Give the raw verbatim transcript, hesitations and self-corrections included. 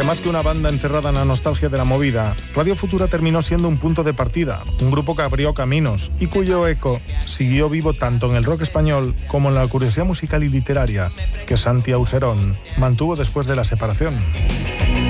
Porque más que una banda encerrada en la nostalgia de la movida, Radio Futura terminó siendo un punto de partida, un grupo que abrió caminos y cuyo eco siguió vivo tanto en el rock español como en la curiosidad musical y literaria que Santi Auserón mantuvo después de la separación.